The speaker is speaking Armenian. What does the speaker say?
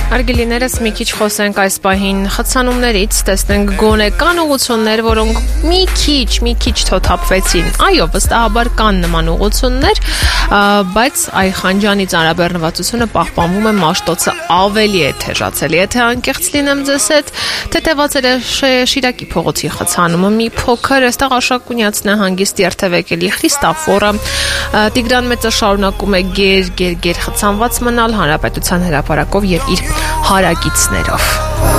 Արգելիներս մի քիչ խոսենք այս պահին խցանումներից, տեսնենք գոնե կան ուղղություններ, որոնք մի քիչ թոթափվեցին։ Այո, վստահաբար կան նման ուղղություններ, բայց այ Խանջյանի ծանրաբեռնվածությունը պահպանվում է, Մաշտոցը ավելի է թեժացել։ Եթե անկեղծ լինեմ ձեզ հետ, թեթևացել է Շիրակի փողոցի խցանումը մի փոքր, այստեղ Աշակունյաց նահանգիստ երթևեկելի Խրիստաֆորը, Տիգրան Մեծը շարունակում է գեր խցանված մնալ Հանրապետության հրապարակով եւ իր հարակիցներով։